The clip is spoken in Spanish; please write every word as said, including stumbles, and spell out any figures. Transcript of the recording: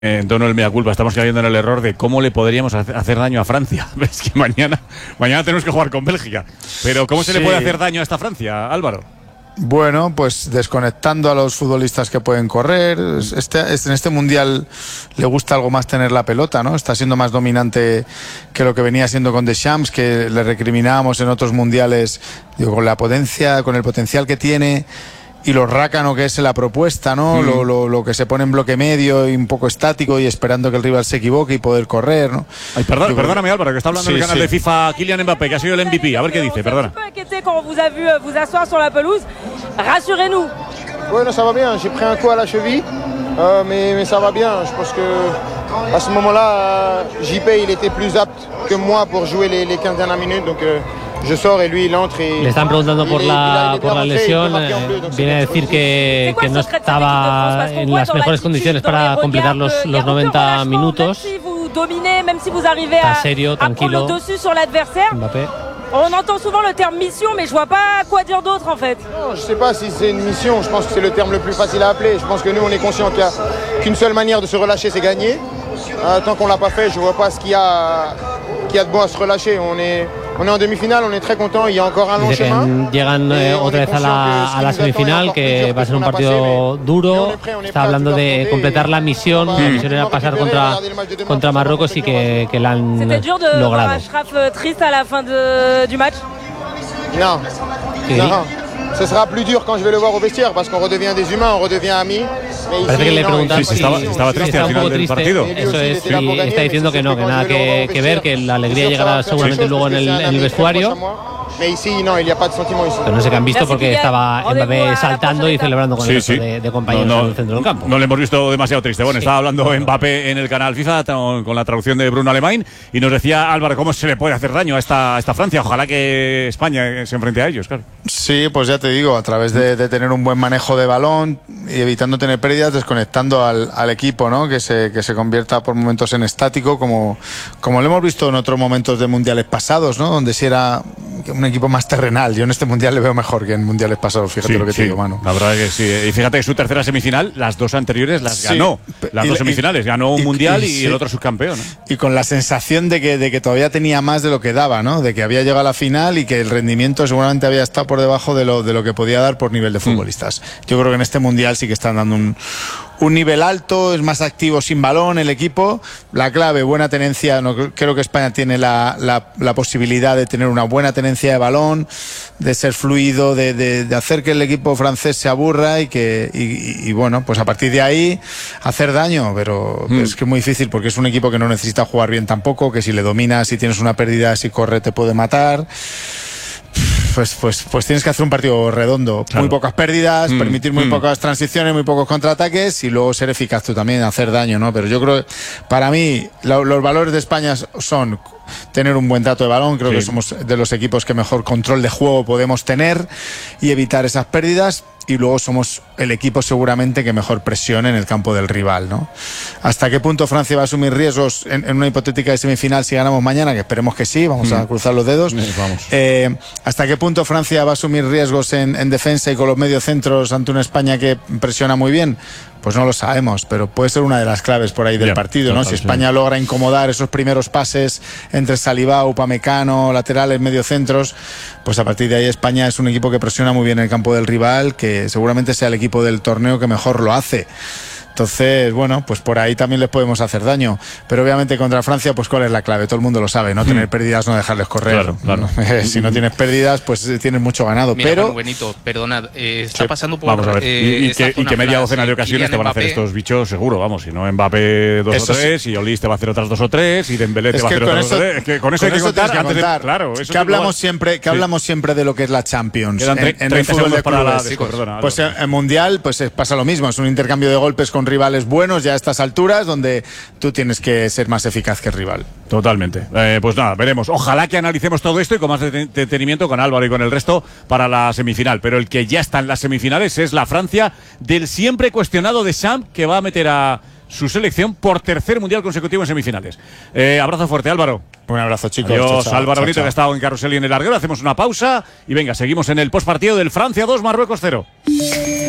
En tono del mea culpa, estamos cayendo en el error de cómo le podríamos hacer daño a Francia. Es que mañana, mañana tenemos que jugar con Bélgica. Pero ¿cómo se sí. le puede hacer daño a esta Francia, Álvaro? Bueno, pues desconectando a los futbolistas que pueden correr. Este, este, en este mundial le gusta algo más tener la pelota, ¿no? Está siendo más dominante que lo que venía siendo con Deschamps, que le recriminábamos en otros mundiales, digo, con la potencia, con el potencial que tiene. Y lo rácano que es la propuesta, ¿no? Mm. Lo, lo, lo que se pone en bloque medio y un poco estático y esperando que el rival se equivoque y poder correr, ¿no? Ay, perdón, Yo perdóname creo... Álvaro, que está hablando sí, en el canal sí. de FIFA Kylian Mbappé, que ha sido el M V P. A ver qué dice, perdona. Bueno, ça va bien. J'ai pris un coup à la cheville, euh, mais, mais ça va bien. Je pense que à ce moment-là, J P il était plus apte que moi pour jouer les, les quinze dernières minutes, donc. Euh, Yo soy, lui, il entre y, Le están preguntando por la, por la lesión. Eh, viene a decir que, que no estaba en las mejores condiciones para completar los, los noventa minutos. Está serio, tranquilo. Mbappé. On entend souvent le terme mission, mais je vois pas quoi dire d'autre en fait. Non, je sais pas si c'est une mission. Je pense que c'est le terme le plus facile à appeler. Je pense que nous, on est conscient qu'il y a qu'une seule manière de se relâcher, c'est gagner. Euh, tant qu'on l'a pas fait, je vois pas ce qu'il y a, qu'il y a de bon à se relâcher. On est On est en demi-finale, on est très content, il y a encore un long chemin. Llegan eh, otra vez a la, a la semifinal, que va a ser un partido duro. Está hablando de completar la misión. La misión era pasar contra, contra Marruecos y que, que la han logrado. ¿C'était triste a la fin de, du match? No, no. Ce sera plus dur quand je vais le voir au vestiaire, parce qu'on redevient des humains, on redevient amis. Parece que le preguntan sí, sí, si estaba, estaba triste al final del partido. Eso es, sí, está diciendo que no, que nada que, que ver, que la alegría llegará seguramente luego en el, en el vestuario. Pero no sé qué han visto porque estaba Mbappé saltando y celebrando con sí, el resto sí. de, de compañeros no, no, en el centro del campo. No le hemos visto demasiado triste. Bueno, sí. estaba hablando Mbappé en el canal FIFA con la traducción de Bruno Alemán y nos decía Álvaro cómo se le puede hacer daño a esta, a esta Francia. Ojalá que España se enfrente a ellos, claro. Sí, pues ya te digo, a través de, de tener un buen manejo de balón y evitando tener pérdidas, desconectando al, al equipo, ¿no? Que se, que se convierta por momentos en estático, como, como lo hemos visto en otros momentos de mundiales pasados, ¿no? Donde sí era un equipo más terrenal. Yo en este mundial le veo mejor que en mundiales pasados, fíjate sí, lo que sí, te digo, Manu. La verdad es que sí. Y fíjate que su tercera semifinal, las dos anteriores las sí, ganó. Las y, dos semifinales, ganó un y, mundial y, y, y el otro subcampeón, ¿no? Y con la sensación de que, de que todavía tenía más de lo que daba, ¿no? De que había llegado a la final y que el rendimiento seguramente había estado por debajo de lo, de lo que podía dar por nivel de futbolistas. Mm. Yo creo que en este mundial sí que están dando un un nivel alto, es más activo sin balón el equipo. La clave, buena tenencia. No, creo que España tiene la, la, la posibilidad de tener una buena tenencia de balón, de ser fluido, de, de, de hacer que el equipo francés se aburra y que y, y, y bueno, pues a partir de ahí hacer daño, pero mm. es que es muy difícil porque es un equipo que no necesita jugar bien tampoco, que si le dominas, si tienes una pérdida, si corre te puede matar. Pues, pues, pues tienes que hacer un partido redondo, claro. Muy pocas pérdidas, mm, permitir muy mm. pocas transiciones, muy pocos contraataques y luego ser eficaz tú también, hacer daño, ¿no? Pero yo creo que para mí lo, los valores de España son tener un buen trato de balón, creo sí. que somos de los equipos que mejor control de juego podemos tener y evitar esas pérdidas. Y luego somos el equipo seguramente que mejor presione en el campo del rival, ¿no? ¿Hasta qué punto Francia va a asumir riesgos en, en una hipotética semifinal si ganamos mañana? Que esperemos que sí, vamos mm. a cruzar los dedos. Vamos. Eh, ¿Hasta qué punto Francia va a asumir riesgos en, en defensa y con los mediocentros ante una España que presiona muy bien? Pues no lo sabemos, pero puede ser una de las claves por ahí del yeah, partido, ¿no? Total, si España sí. logra incomodar esos primeros pases entre Saliba, Upamecano, laterales, mediocentros, pues a partir de ahí España es un equipo que presiona muy bien el campo del rival, que seguramente sea el equipo del torneo que mejor lo hace. Entonces, bueno, pues por ahí también les podemos hacer daño. Pero obviamente contra Francia, pues ¿cuál es la clave? Todo el mundo lo sabe, no tener pérdidas, no dejarles correr. Claro, claro. Si no tienes pérdidas, pues tienes mucho ganado. Mira, pero Juan Benito, perdona, eh, está sí, pasando por... Vamos a ver, eh, y, y, que, y que media docena de ocasiones te van a hacer Mbappé. estos bichos seguro, vamos. Si no, Mbappé dos eso o tres, sí. y Olís te va a hacer otras dos o tres, y Dembélé te es va a hacer otras eso, dos o tres. Es que con eso con hay que contar. Que antes contar. De, claro, eso que hablamos siempre, que sí. hablamos siempre de lo que es la Champions. En, en el fútbol de para la sí, perdona, pues en el Mundial pues pasa lo mismo, es un intercambio de golpes con rivales buenos ya a estas alturas, donde tú tienes que ser más eficaz que el rival. Totalmente. Eh, pues nada, veremos. Ojalá que analicemos todo esto y con más detenimiento con Álvaro y con el resto para la semifinal. Pero el que ya está en las semifinales es la Francia del siempre cuestionado Deschamps, que va a meter a su selección por tercer mundial consecutivo en semifinales. Eh, abrazo fuerte, Álvaro. Un abrazo, chicos. Adiós, chao, chao, Álvaro chao, Benito, chao. que ha estado en Carrusel y en el larguero. Hacemos una pausa y venga, seguimos en el postpartido del Francia dos, Marruecos cero.